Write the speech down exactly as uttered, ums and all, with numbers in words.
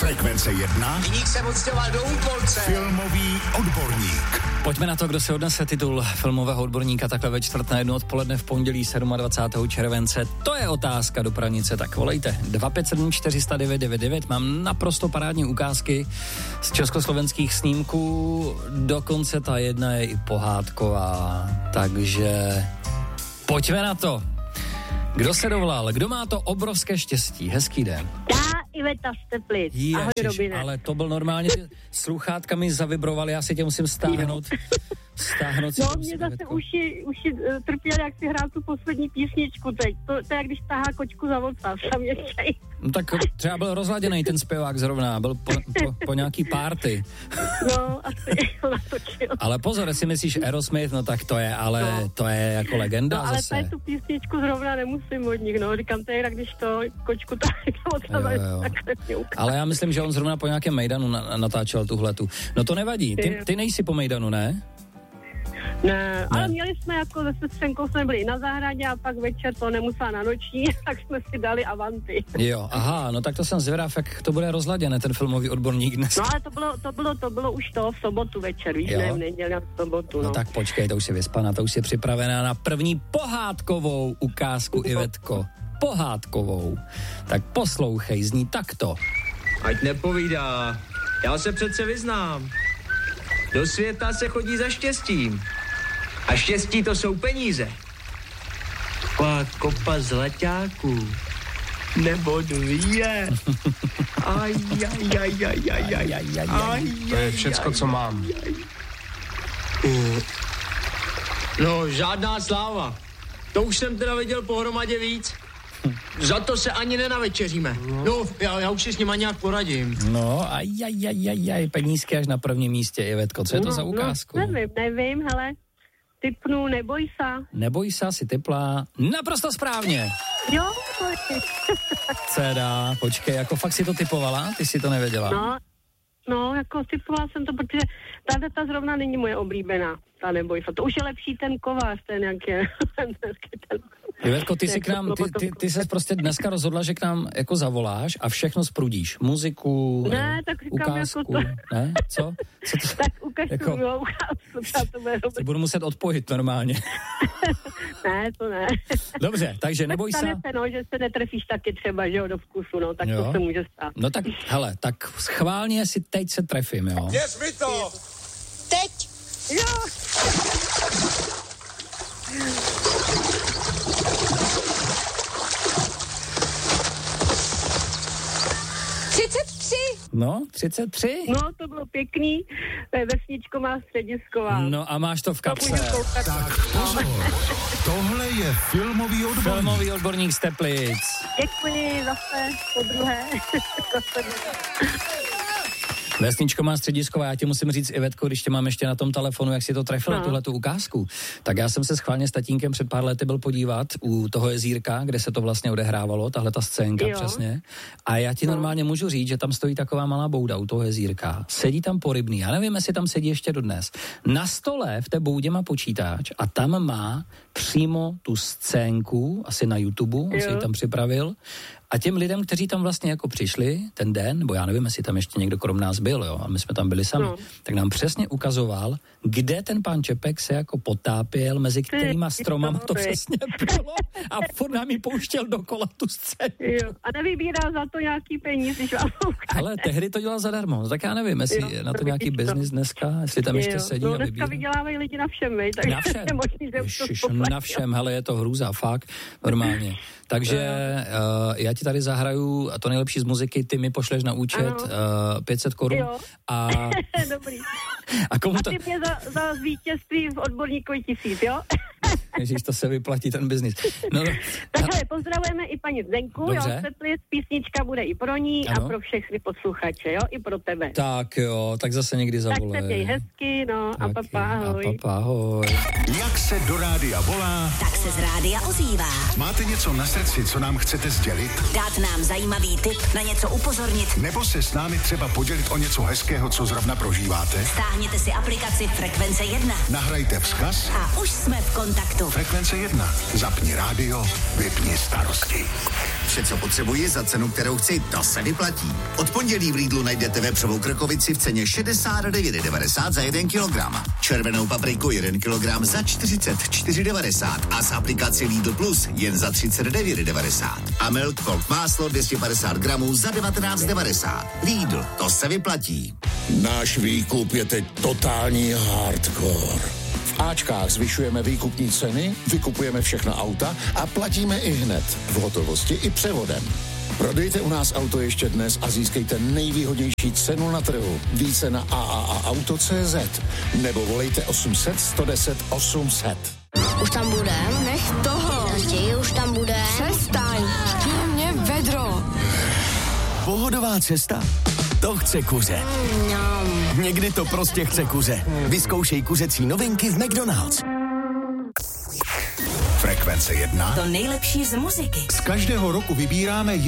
Frekvence jedna. Viník se odstěhoval do Úpolce. Filmový odborník. Pojďme na to, kdo si odnese titul filmového odborníka takhle ve čtvrt na jednu odpoledne v pondělí dvacátého sedmého července. To je otázka do pranice, tak volejte. dva pět sedm čtyři nula devět devět devět. Mám naprosto parádní ukázky z československých snímků. Dokonce ta jedna je i pohádková. Takže pojďme na to. Kdo se dovolal? Kdo má to obrovské štěstí? Hezký den. Já, Iveta z Teplic. Ahoj, Robine. Ale to byl normálně, sluchátka mi zavibrovaly, já si tě musím stáhnout. Stáhnout si no, mě zase uši, uši trpěli, jak si hrál tu poslední písničku teď. To, to je, jak když tahá kočku za voca, saměčej. No tak třeba byl rozladěný ten zpěvák zrovna, byl po, po, po nějaký party. No, asi natočil. Ale pozor, jestli myslíš Aerosmith, no tak to je, ale no. To je jako legenda no, ale zase. ale tu písničku zrovna nemusím od nich, no. Říkám, to je, jak když to kočku tahá za voca. Ale já myslím, že on zrovna po nějakém mejdanu natáčel tuhletu. No to nevadí, ty, ty nejsi po mejdanu, ne? Ne, ne, ale měli jsme jako se sestřenkou jsme byli na zahradě a pak večer to nemusela na noční, tak jsme si dali avanty. Jo, aha, no tak to jsem zvědav, jak to bude rozladěné, ten filmový odborník dnes. No ale to bylo, to bylo, to bylo už to v sobotu večer, víš, jo. Ne v neděli a v sobotu, no. No tak počkej, to už je vyspaná, to už je připravená na první pohádkovou ukázku, Ivetko. Pohádkovou. Tak poslouchej, zní takto. Ať nepovídá, já se přece vyznám. Do světa se chodí za štěstím. A štěstí to jsou peníze. Pak kopa zlaťáků. Nebo dvě. Aj, aj, aj, aj, aj, aj, aj, aj. To je všecko, co mám. No, žádná sláva. To už jsem teda viděl pohromadě víc. Za to se ani nenavečeříme. No, já, já už si s nima nějak poradím. No, aj, aj, aj, aj, aj, penízky až na prvním místě, Ivetko. Co je to no, za ukázku? No, nevím, nevím, hele. Typnu, neboj sa. Neboj sa, si typla naprosto správně. Jo, to je. Céda, počkej, jako fakt si to typovala? Ty si to nevěděla? No, no, jako typovala jsem to, protože ta ta zrovna není moje oblíbená. Ta neboj sa. To už je lepší ten kovář, ten jak je. ten, Ivetko, ty si k nám, ty, ty, ty ses prostě dneska rozhodla, že k nám jako zavoláš a všechno sprudíš. Muziku, ne, tak říkám ukázku, jako to. Ne? Co? Co to? Tak ukaž jako, tu milou ukázku, to bude dobrý. Budu muset odpojit normálně. Ne, to ne. Dobře, takže neboj se. Se, no, že se netrefíš taky třeba, že jo, do vkusu, no, tak jo. To se může stát. No tak, hele, tak schválně si teď se trefím, jo. Věř mi to! Teď! Jo! třicet tři. No, třicet tři. No, to bylo pěkný. Vesničko má středisková. No a máš to v kapse. Tak pozor, tohle je filmový odborník. Filmový odborník z Teplic. Děkuji zase, po druhé. Zase. Vesničko má středisková, já ti musím říct, Ivetko, když tě mám ještě na tom telefonu, jak si to trefila, no. Tuhletu ukázku, tak já jsem se schválně s tatínkem před pár lety byl podívat u toho jezírka, kde se to vlastně odehrávalo, tahle ta scénka jo. Přesně. A já ti no. normálně můžu říct, že tam stojí taková malá bouda u toho jezírka. Sedí tam porybný, já nevím, jestli tam sedí ještě dodnes. Na stole v té boudě má počítač a tam má přímo tu scénku, asi na YouTube, on si ji tam připravil. A těm lidem, kteří tam vlastně jako přišli ten den, nebo já nevím, jestli tam ještě někdo krom nás byl, jo, a my jsme tam byli sami, no. Tak nám přesně ukazoval, kde ten pán Čepek se jako potápěl, mezi kterýma stromama to přesně bylo a furt nám ji pouštěl dokola tu scénu. Jo, a nevybírá za to nějaký peníz, když vám ukáže. Ale tehdy to dělal zadarmo, no tak já nevím, jestli jo, je na to nějaký biznis dneska, jestli tam jo. ještě sedí no, a vybírá. Dneska vydělávají lidi na všem, vej, takže na všem, je možný, že Ježiš, na všem, hele, je to hrůza, fakt, normálně. Takže uh, já ti tady zahraju to nejlepší z muziky, ty mi pošleš na účet uh, pět set korun. A... Dobrý. A, komu to... a ty mě za, za vítězství v odborníkovi tisíc, jo? Ježíš, to se vyplatí ten biznis. No, no. Takhle, pozdravujeme i paní Zdenku, dobře. Jo, Teplic, písnička bude i pro ní ano. A pro všechny posluchače, jo, i pro tebe. Tak jo, tak zase někdy zavolej. Tak se měj hezky, no, tak a papa, ahoj. A papa, ahoj. Jak se do rádia volá, tak se z rádia ozývá. Máte něco na srdci, co nám chcete sdělit? Dát nám zajímavý tip, na něco upozornit. Nebo se s námi třeba podělit o něco hezkého, co zrovna prožíváte? Stáhněte si aplikaci Frekvence jedna. Nahrajte vzkaz a už jsme v kontaktu. internetu. Frekvence jedna. Zapni rádio, vypni starosti. Vše, co potřebuji za cenu, kterou chci, to se vyplatí. Od pondělí v Lidlu najdete vepřovou krkovici v ceně šedesát devět devadesát za jeden kilogram. Červenou papriku jeden kilogram za čtyřicet čtyři devadesát a z aplikaci Lidl Plus jen za třicet devět devadesát. A Milk Cold máslo dvě stě padesát gramů za devatenáct devadesát. Lidl, to se vyplatí. Náš výkup je teď totální hardcore. V Ačkách zvyšujeme výkupní ceny, vykupujeme všechna auta a platíme i hned. V hotovosti i převodem. Prodejte u nás auto ještě dnes a získejte nejvýhodnější cenu na trhu. Více na a a a auto tečka cé zet nebo volejte osm set, sto deset, osm set. Už tam budem? Nech toho. Raději už tam budem. Přestaň. Mě vedro. Pohodová cesta? To chce kuře. Mm, Někdy to prostě chce kuře. Vyzkoušej kuřecí novinky v McDonald's. Frekvence jedna. To nejlepší z muziky. Z každého roku vybíráme